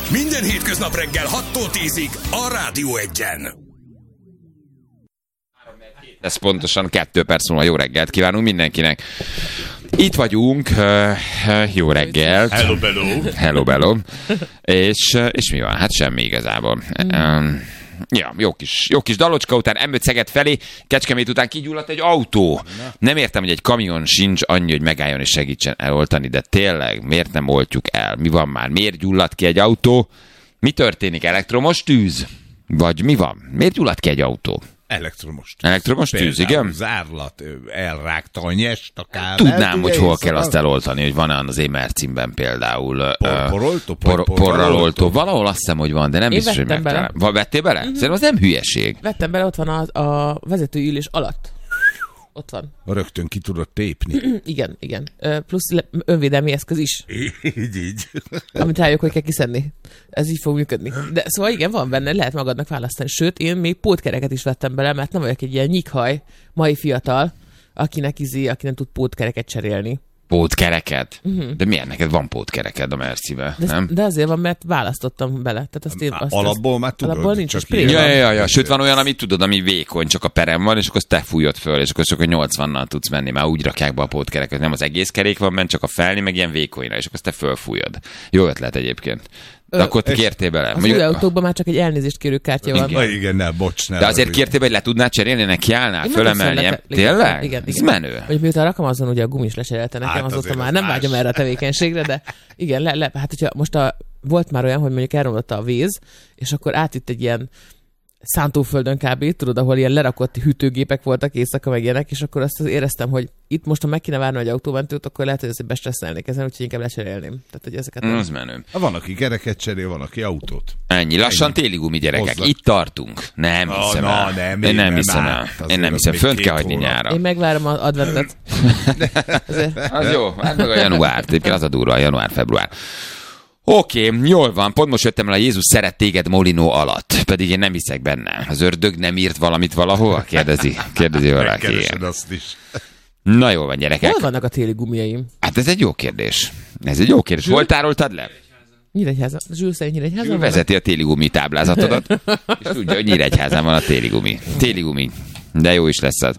Minden hétköznap reggel 6-tól 10-ig a Rádió Egyen. Ez pontosan 2 perc múlva. Jó reggelt kívánunk mindenkinek. Itt vagyunk, jó reggelt. Hello, bello. Hello, bello. És mi van? Hát semmi igazából. Ja, jó kis dalocska után M5 Szeged felé, Kecskemét után kigyulladt egy autó. Nem értem, hogy egy kamion sincs annyi, hogy megálljon és segítsen eloltani, de tényleg, miért nem oltjuk el? Mi van már? Miért gyulladt ki egy autó? Mi történik? Elektromos tűz? Vagy mi van? Miért gyulladt ki egy autó? Elektromos tűz, igen? Zárlat, elrágta a nyest, a kábelt. Tudnám, hogy hol kell azt eloltani, hogy van-e az Émercinben például. Porral oltó. Valahol azt hiszem, hogy van, de nem biztos, hogy megtalálom. Vettél bele? Szerintem az nem hülyeség. Vettem bele, ott van a vezetőülés alatt. Ott van. Rögtön ki tudod tépni. Igen. Plusz önvédelmi eszköz is. Így. Amit rájuk, hogy kell kiszedni. Ez így fog működni. De szóval igen, van benne, lehet magadnak választani. Sőt, én még pótkereket is vettem bele, mert nem vagyok egy ilyen nyikhaj, mai fiatal, aki nem tud pótkereket cserélni. Pótkereket? De miért neked van pótkereked a Mercibe, nem? De azért van, mert választottam bele. Tehát Alapból már tudod? Alapból nincs spré. Ja. Sőt, van olyan, amit tudod, ami vékony, csak a perem van, és akkor azt te fújod föl, és akkor csak a 80-nal tudsz menni. Már úgy rakják be a pótkereket. Nem az egész kerék van benne, csak a felni, meg ilyen vékonyra, és akkor azt te fölfújod. Jó ötlet egyébként. De akkor te kértél bele. Az új autókban már csak egy elnézést kérő kártya van. Igen, bocs. De azért kértél, hogy le tudnád cserélni, neki állnál, fölemelni. Tényleg? Igen. Ez menő. Hogy miután rakom azon, ugye a gumis lecserélte nekem, azóta már nem vágyom erre a tevékenységre, de igen, hát hogyha most volt már olyan, hogy mondjuk elromlotta a víz, és akkor átvitt egy ilyen szántóföldön kb. Tudod, ahol ilyen lerakott hűtőgépek voltak éjszaka meg ilyenek, és akkor azt éreztem, hogy itt most, ha meg kéne várni egy autómentőt, akkor lehet, hogy ezt bestresszelnék ezen, úgyhogy inkább lecserélném. Tehát, hogy ezeket az menő. Van, aki kereket cserél, van, aki autót. Ennyi. Lassan téli gumi, gyerekek. Hozzak. Itt tartunk. Nem hiszem el. Én nem hiszem el. Én nem hiszem. Fönt kell hagyni nyára. Én megvárom az adventet. Az jó. Hát meg a január. Egyébként az a durva, a január-február. Oké, jól van, pont most jöttem el a Jézus szeret téged Molinó alatt, pedig én nem hiszek benne. Az ördög nem írt valamit valahol? Kérdezi valaki. Megkeresed azt is. Na jól van, gyerekek. Hol vannak a téli gumiaim? Hát ez egy jó kérdés. Hol tároltad le? Nyíregyháza. Zsül szerint Nyíregyháza? Zsül vezeti a téli gumi táblázatodat, és tudja, hogy Nyíregyházán van a téli gumi. De jó is lesz az.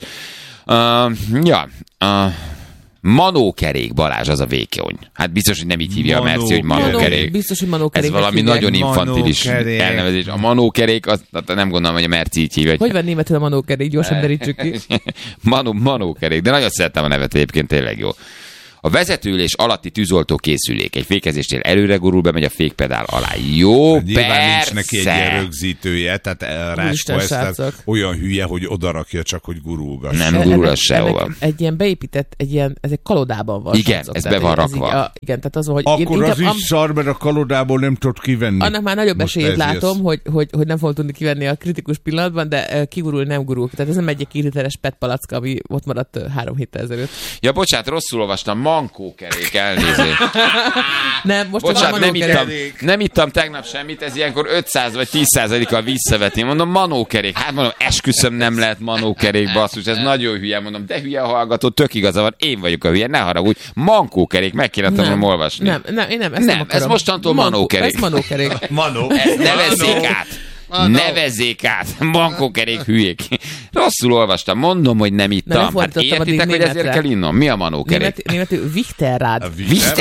Manókerék, Balázs, az a vékony. Hát biztos, hogy nem így hívja a Merci, hogy manókerék. Biztos, hogy manókerék. Ez valami nagyon infantilis elnevezés. A manókerék, nem gondolom, hogy a Merci így hívja. Hogy van németül a manókerék? Gyorsan derítsük ki. Manókerék, de nagyon szeretem a nevet, egyébként tényleg jó. A vezetőülés alatti tűzoltó készülék. Egy fékezésnél előre gurul, bemegy a fékpedál alá. Jó, nyilván nincs neki egy ilyen rögzítője, tehát Ráskó Eszter olyan hülye, hogy odarakja csak, hogy gurulgass. Nem gurul az sehova. Egy ilyen beépített, ez egy kalodában van. Igen, ez be van rakva. Igen, tehát az, hogy akkor az is szar, mert a kalodából nem tudod kivenni. Annak már nagyobb esélyt látom, hogy nem fogom tudni kivenni a kritikus pillanatban, de kigurul, nem gurul. Tehát ez nem egy 2 literes PET palacka, ami ott maradt 3 héttel ezelőtt. Ja, bocsánat, rosszul olvastam. Mankókerék, elnézést. Nem, most bocsánat, nem ittam tegnap semmit, ez ilyenkor 500 vagy 10%-kal visszavetni. Mondom, manókerék. Hát mondom, esküszöm, nem lehet manókerék, basszus, ez nagyon hülye. Mondom, de hülye a hallgató, tök igaza van, én vagyok a hülye, ne haragudj. Mankókerék, meg kéne tanulnom olvasni. Nem, ez mostantól manókerék. Ez manókerék. Nevezzék át. Nevezzék át, bankókerék hülyék. Rosszul olvastam, mondom, hogy nem ittam. Hát értitek, hogy ezért kell innom? Mi a manókerék? Németül Wichterrad.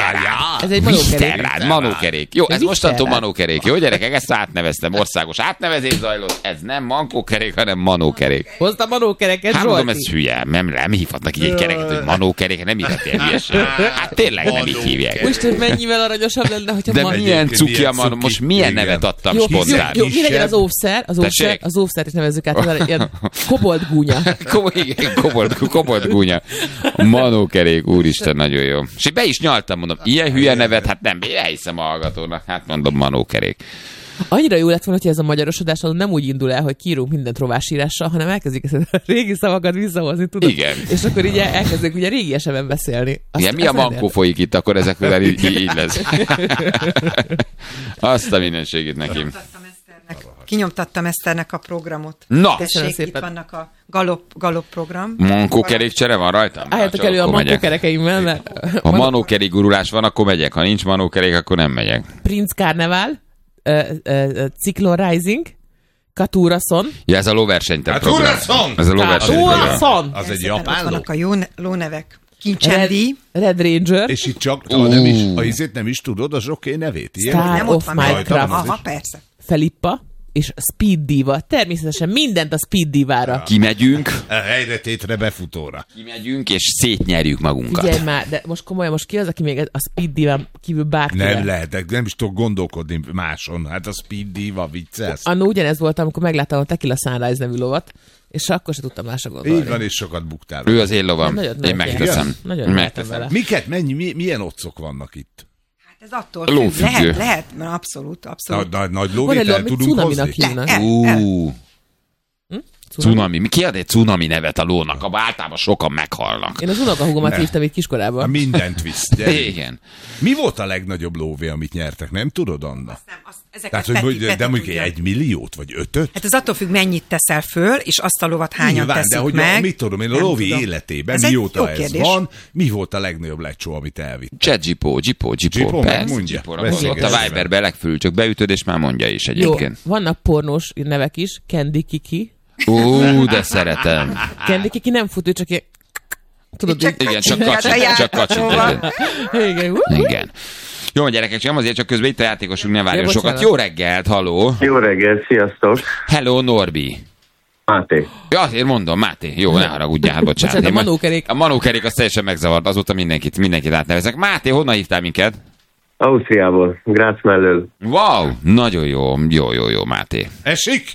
Ez egy manókerék. Jó, ez mostantól manókerék. Jó, gyerekek, ezt átneveztem. Országos átnevezés zajlott. Ez nem mankókerék, hanem manókerék. Hozta manókereket, hát mondom, ez hülye. Nem hívhatnak így egy kereket, hogy manókerék, nem hívhat ilyen hülyeség. Hát tényleg nem így hívják. Most mennyivel aranyosabb lenne, hogyha de milyen cuki a manó, most milyen nevet adtam spontán. Jó, mi legyen az óvszert is nevezzük át, ilyen kobold gúnya. Igen, kobold gúnya. Manókerék, úristen, nagyon jó. És be is nyaltam, mondom, ilyen hülye nevet, hát nem, elhiszem a hallgatónak, hát mondom, manókerék. Annyira jó lett volna, hogy ez a magyarosodás nem úgy indul el, hogy kiírunk mindent rovásírással, hanem elkezdik ezt a régi szavakat visszahozni, tudod? Igen. És akkor így elkezdünk ugye régiesebben beszélni. Igen, mi a mankó folyik itt, akkor ezekről így lesz. Azt a mindenségét nekem. Kinyomtattam Eszternek a programot. Na! Tessék, itt vannak a galop program. Mankókerékcsere van rajtam? Álljatok elő a mankókerekeimmel, mert... Ha manókerék gurulás van, akkor megyek. Ha nincs manókerék, akkor nem megyek. Prince Carneval. Cyclone Rising, Katurason. Ja, ez a lóversenytár program. Katurason! Ez a lóversenytár. Az egy japán ló? Vannak a jó lónevek. Kincsendi. Red Ranger. És itt csak, nem is tudod a zsoké nevét. Star of Minecraft. Aha, persze. Felippa és Speed Diva. Természetesen mindent a Speed Divára. Kimegyünk. Helyre tétre befutóra. Kimegyünk, és szétnyerjük magunkat. Figyelj már, de most komolyan, most ki az, aki még a Speed Diva kívül bárkivel? Nem lehetek, nem is tudok gondolkodni máson. Hát a Speed Diva viccelsz. Annó ugyanez volt, amikor megláttam a Tequila Sunrise nevű lovat, és akkor se tudtam másra gondolni. Így van, és sokat buktál. Ő az én lovam. Én megteszem. Nagyon megteszem. Miket, milyen otcok vannak itt? Ez attól függ. Lehet, abszolút. Nagy lóvétel tudunk hozni? Cunami. Ki ad egy cunami nevet a lónak? Általában sokan meghalnak. Én az unokahúgomat hívtam itt kiskorában. Mindent visz. Igen. Mi volt a legnagyobb lóvé, amit nyertek? Nem tudod, Anna? Tehát, de mondjuk 1 milliót, vagy 5-öt? Hát ez attól függ, mennyit teszel föl, és azt a lovat hányan teszik de hogy meg. Mit tudom én, a lóvé életében, mióta ez van, mi volt a legnagyobb lecsó, amit elvitt? Zsipó, persze. Ott a Viberbe legfölül, csak beütöd, és már mondja is egyébként. Jó, vannak pornós nevek is, Candy Kiki. De szeretem. Candy Kiki nem fut, ő csak ilyen... Tudod, igen, csak kacsint. Igen. Jó, gyerekek, csak azért, csak közben itt a játékosunk ne várjon sokat. Jó reggelt, halló! Jó reggelt, sziasztok! Hello, Norbi! Máté. Ja, azért mondom, Máté. Jó, ne haragudjál, hát bocsánat. A manókerék. A manókerék az teljesen megzavart, azóta mindenkit átnevezek. Máté, honnan hívtál minket? Ausztriából, Graz mellől. Wow, nagyon jó, Máté. Esik?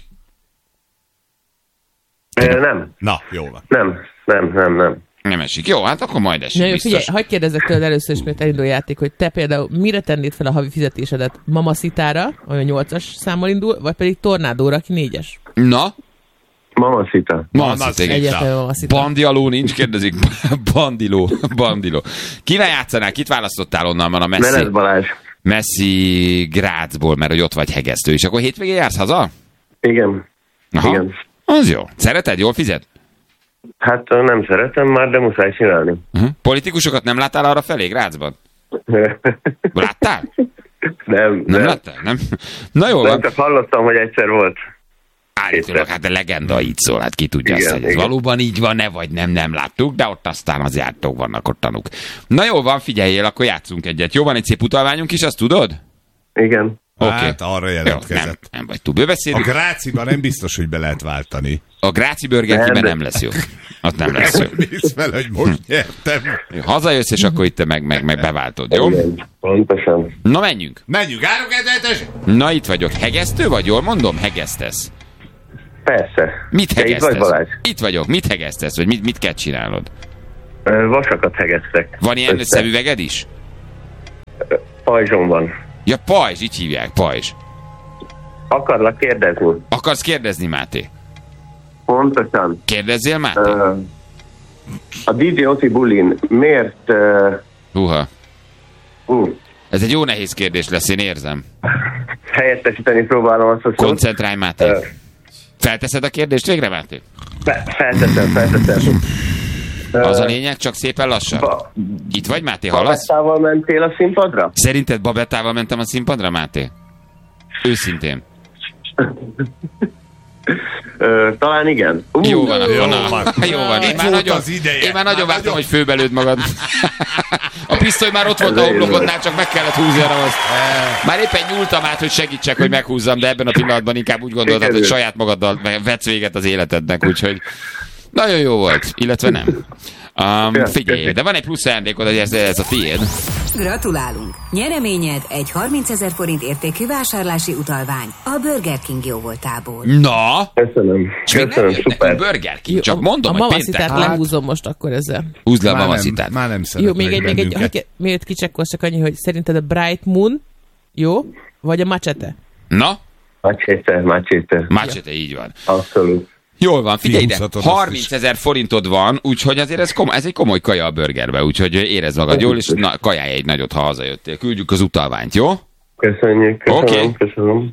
Nem. Na, jó van. Nem. Nem esik. Jó, hát akkor majd esik, biztos. Figyelj, hagyj kérdezzek tőled először is, mert elindul a játék, hogy te például mire tennéd fel a havi fizetésedet? Mamacita-ra, ami 8-as számmal indul, vagy pedig Tornádóra, aki 4-es? Na? Mamacita. Bandialó nincs, kérdezik. Bandiló. Kivel játszanál? Kit választottál onnan? Van a Menes Balázs. Messzi Grazból, mert hogy ott vagy hegesztő. És akkor hétvégén jársz haza? Igen. Aha. Igen. Az jó. Szereted? Jól fizet? Hát nem szeretem már, de muszáj csinálni. Politikusokat nem láttál arra felé, Grazban? Láttál? Nem. Láttál? Nem? Na jó van. Nem, csak hallottam, hogy egyszer volt. Állítólag, hát a legenda így szól, hát ki tudja azt, hogy ez valóban így van-e, vagy nem láttuk, de ott aztán az jártók vannak ott tanúk. Na jó van, figyeljél, akkor játszunk egyet. Jó, van egy szép utalványunk is, azt tudod? Igen. Hát arra jelentkezett. Nem vagy túl bőbeszédük. A Gráciban nem biztos, hogy be lehet váltani. A Gráci Burger King-ben nem lesz jó. Ott nem lesz jó. Nézd fel, hogy most nyertem. Hazajössz, és akkor itt meg beváltod, jó? Igen, pontosan. Na menjünk. Árok egyet. Na itt vagyok. Hegesztő vagy? Jól mondom? Hegesztesz. Persze. Mit hegesztesz? Itt vagy, Balázs? Itt vagyok. Mit hegesztesz? Vagy mit kell csinálnod? Vasakat hegesztek. Van ilyen szemüveged is? Pajzsom van. Ja, pajzs, így hívják, pajzs. Akarlak kérdezni. Akarsz kérdezni, Máté? Pontosan. Kérdezzél, Máté? A DJ Oti bulin miért... Ez egy jó nehéz kérdés lesz, én érzem. Helyettesíteni próbálom azt, hogy... Koncentrálj, Máté. Felteszed a kérdést végre, Máté? Felteszem. Az a lényeg, csak szépen lassan. Itt vagy, Máté, hallasz? Babettával mentél a színpadra? Szerinted Babettával mentem a színpadra, Máté? Őszintén. Talán igen. Jó van. Én már nagyon vártam, hogy főbelőd magad. A pisztoly már ott volt a homlokodnál, csak meg kellett húzni a ramaszt. Már éppen nyúltam át, hogy segítsek, hogy meghúzzam, de ebben a pillanatban inkább úgy gondoltad, hogy saját magaddal vetsz véget az életednek, úgyhogy nagyon jó volt, illetve nem. Figyelj, de van egy plusz ajándékod, hogy ez a tiéd. Gratulálunk! Nyereményed egy 30 000 forint értékű vásárlási utalvány a Burger King jóvoltából. Na! Köszönöm, szuper. Burger King, csak mondom, hogy péntek. A mamacitát lehúzom most akkor ezzel. Húzd le a mamacitát. Már nem szeretnek még egy kicsekkolsz csak annyi, hogy szerinted a Bright Moon jó, vagy a Machete? Na? Machete, így van. Abszolút. Jól van, figyelj ide, 30 000 forintod van, úgyhogy azért ez egy komoly kaja a burgerbe, úgyhogy érezd magad jól, és kajálj egy nagyot, ha hazajöttél. Küldjük az utalványt, jó? Köszönjük. Köszönöm.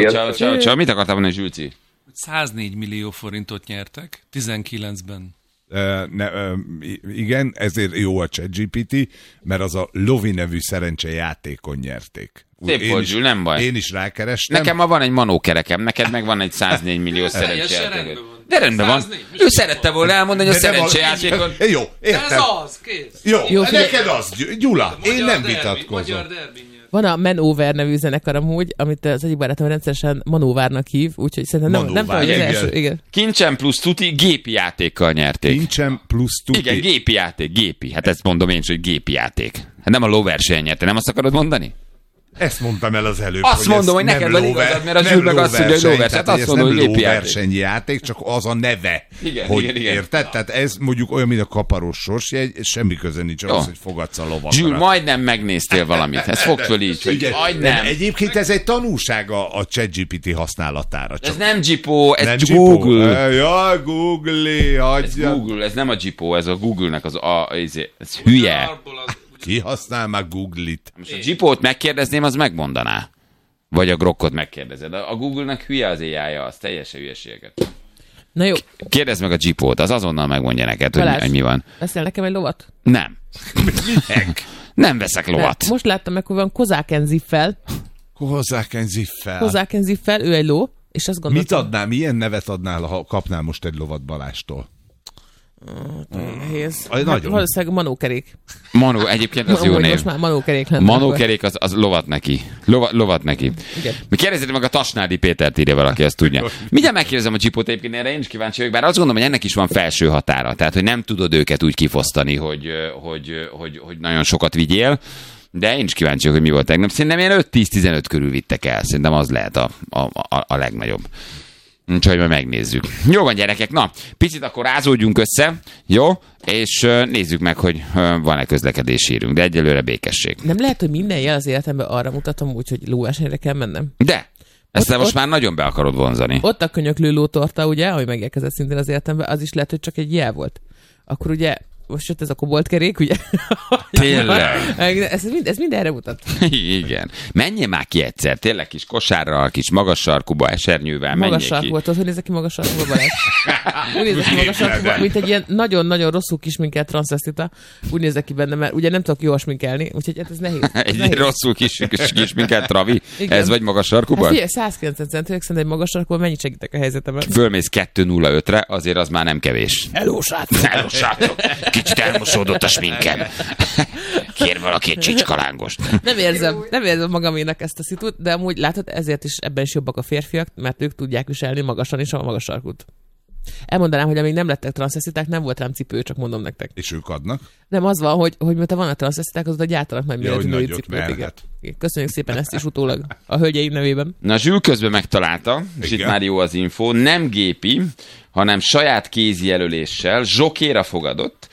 Ciao. Mit akartál mondani, Zsülci? 104 millió forintot nyertek 19-ben. Igen, ezért jó a ChatGPT, mert az a Lovi nevű szerencsejátékon nyerték. Szép volt, Zsül, nem baj. Én is rákerestem. Nekem ma van egy manókerekem, neked meg van egy 104 millió szerencsejátékon. De rendben van. Ő szerette volna elmondani, hogy a szerencsejátékon. Jó, értem. De ez az, kész. Jó, neked az, Gyula, én nem vitatkozom. Van a Manover nevű zenekar amúgy, amit az egyik barátom rendszeresen Manovárnak hív, úgyhogy szerintem nem tudom, hogy az első. Igen. Kincsen plusz tuti, gépi játékkal nyerték. Kincsen plusz tuti? Igen, gépi játék, gépi. Hát ezt mondom én is, hogy gépi játék. Hát nem a lóversenyen nyerte, nem azt akarod mondani? Ezt mondtam el az előbb. Azt mondom, hogy neked van igazad, mert a Zsül meg azt mondja, hogy lóverseny. Hát azt mondom, hogy gépi játék, csak az a neve. Igen, hogy igen. Érted? Tehát ez mondjuk olyan, mint a kaparós sorsjegy, semmi köze nincs ahhoz, hogy fogadsz a lovakra. Zsül, majdnem megnéztél valamit. Ez fog föl így, hogy majdnem. Egyébként ez egy tanulság a ChatGPT használatára. Ez nem Gipó, ez nem Google. Jaj, Google, hagyja. Ez Google, ez nem a Gipó, ez a Google-nek ez hülye. Ki használ már Google-it? Most a Gipót megkérdezném, az megmondaná. Vagy a Grokkot megkérdezed. A Google-nek hülye az AI-ja, az teljesen hülyeségeket. Na jó. Kérdezd meg a Gipót, az azonnal megmondja neked, hogy mi van. Veszel nekem egy lovat? Nem. Nem veszek lovat. De most láttam meg, hogy van Kozákenziffel. Kozákenziffel, ő egy ló, és azt gondoltam... Mit adnál, milyen nevet adnál, ha kapnál most egy lovat Balástól? Nehéz. Valószínűleg manókerék. Egyébként az jó név. Most már manókerék lenne. Manókerék az lovat neki. Lovat neki. Mi kérdezzétek meg a Tasnádi Pétert, írja valaki, ezt tudja. Mindjárt megkérdezem a Csipót, egyébként erre én is kíváncsi vagyok, bár azt gondolom, hogy ennek is van felső határa. Tehát, hogy nem tudod őket úgy kifosztani, hogy nagyon sokat vigyél. De én is kíváncsi vagyok, hogy mi volt tegnap. Szerintem ilyen 5-10-15 körül vittek el. Szerintem az lehet a legnagyobb. Úgyhogy majd megnézzük. Jó van, gyerekek, na, picit akkor rázódjunk össze, jó? És nézzük meg, hogy van-e közlekedési hírünk, de egyelőre békesség. Nem lehet, hogy minden jel az életemben arra mutatom úgy, hogy lóversenyre kell mennem? De! Ezt te most már nagyon be akarod vonzani. Ott a könyöklő lótorta, ugye, ami megérkezett szintén az életemben, az is lehet, hogy csak egy jel volt. Akkor ugye most jött ez a koboltkerék, ugye? Tényleg. Ez mindenre mutat. Igen. Menjél már ki egyszer, tényleg kis kosárral, kis magas sarkuba, esernyővel, menjél ki. Magas sarkú volt, hogy nézek ki magas sarkuba, Balázs? Úgy nézek ki magas sarkuba, mint egy ilyen nagyon-nagyon rosszul kisminkelt transzvesztita. Úgy nézek ki benne, mert ugye nem tudok jól sminkelni, úgyhogy ez nehéz. Egy rosszul kisminkelt travi? Igen. Ez vagy magas sarkuban? Hát figyelj, 190 centinek szerintem egy magas sarkuban mennyit segítek a helyzetemet? Fölmész 2.05-re, azért az már nem kevés. Hello, srácok. Kicsit elmosódott a sminkem. Kér valaki egy csicskalángost. Nem érzem magaménak ezt a szitut, de amúgy látod, ezért is ebben is jobbak a férfiak, mert ők tudják viselni magasan is a magas sarkút. Elmondanám, hogy amíg nem lettek transzvesztiták, nem volt rám cipő, csak mondom nektek. És ők adnak? Nem, az van, hogy miután vannak transzvesztiták, azóta gyártanak majd női cipőt. Igen. Köszönjük szépen ezt is utólag a hölgyeim nevében. Na, Zsül közben megtalálta, és itt már jó az info, nem gépi, hanem saját kézi jelöléssel zsokéra fogadott,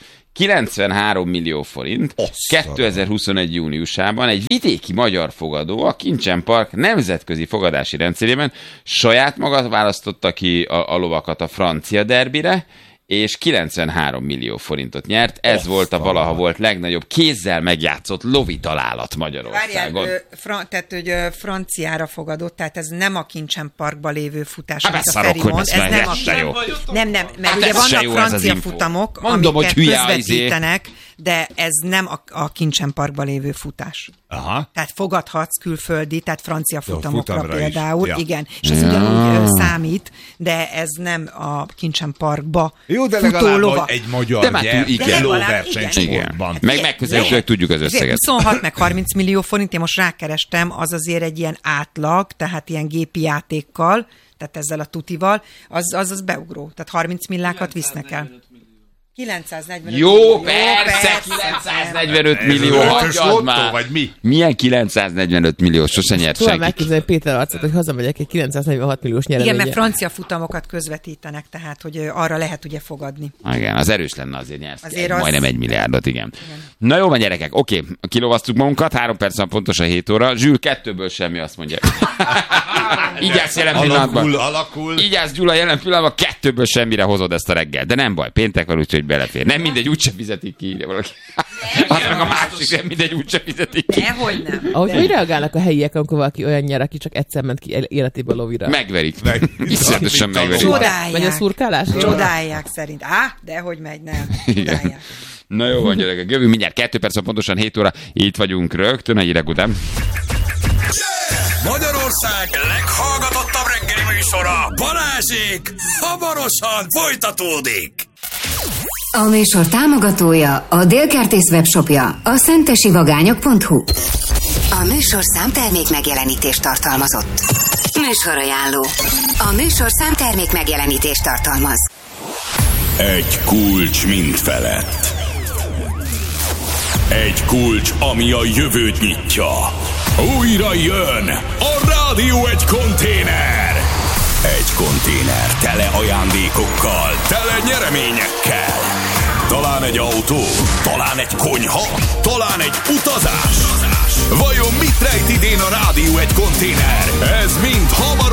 93 millió forint 2021. júniusában egy vidéki magyar fogadó a Kincsen Park nemzetközi fogadási rendszerében saját maga választotta ki a lovakat a francia derbire, és 93 millió forintot nyert. Ez volt a valaha volt legnagyobb kézzel megjátszott lovi találat Magyarországon. Várjál, tehát, hogy franciára fogadott, tehát ez nem a Kincsen Parkban lévő futás, amit a Feri mond. Ez nem, mert ugye vannak francia futamok, mondom, amiket közvetítenek, de ez nem a Kincsen Parkban lévő futás. Aha. Tehát fogadhatsz külföldi, tehát francia futamokra például, igen, és ez ugyanúgy számít, de ez nem a Kincsen Parkba. Jó, de legalább egy magyar lóversenysportban. Meg megközelítőleg tudjuk az összeget. 26 meg 30 millió forint, én most rákerestem, az azért egy ilyen átlag, tehát ilyen gépi játékkal, tehát ezzel a tutival, az beugró. Tehát 30 millákat visznek el. 945 jó, millió. Persze, 945 millió, hagyjad már. Vagy mi? Milyen 945 millió? Sose nyert senki. Tudom megképzelni Péter arcát, hogy hazamegyek egy 946 milliós nyereménye. Igen, mert francia futamokat közvetítenek, tehát, hogy arra lehet ugye fogadni. Igen, az erős lenne azért nyersz. Majdnem 1 milliárdot, igen. Na jó van, gyerekek, oké, kilovasztuk magunkat, 3 perc van pontos a 7 óra. Zsül, 2-ből semmi, azt mondja. Így állsz jelen pillanatban. Alakul. Így állsz, Gyula, jelen pillanatban 2-ből semmire hozod ezt a reggel. De nem baj, péntek van, úgyhogy belefér. Nem mindegy, úgyse fizetik ki, ide valaki. Az meg a másik, nem mindegy, úgyse fizetik ki. Dehogy nem. Ahogy hogy reagálnak a helyiek, amikor valaki olyan nyer, aki csak egyszer ment ki életéből lovira? Megverik. Iszonyatosan megverik. Csodálják. Megy a szurkálás? Csodálják szerint. Dehogy megy, nem. Csodálják. Na jó van, gyerekek, jövünk mindjárt 2 perc, pontosan 7 óra, itt vagyunk rögtön a hírek után. Magyarország leghallgatottabb reggeli műsora, Balázsék, hamarosan folytatódik. A műsor támogatója a Délkertész webshopja, a szentesivagányok.hu. A műsor számtermék megjelenítést tartalmazott. Műsorajánló. A műsor számtermék megjelenítést tartalmaz. Egy kulcs mind felett. Egy kulcs, ami a jövőt nyitja. Újra jön a Rádió Egy konténer. Egy konténer tele ajándékokkal, tele nyereményekkel. Talán egy autó, talán egy konyha, talán egy utazás. Vajon mit rejt idén a Rádió Egy konténer? Ez mind hamar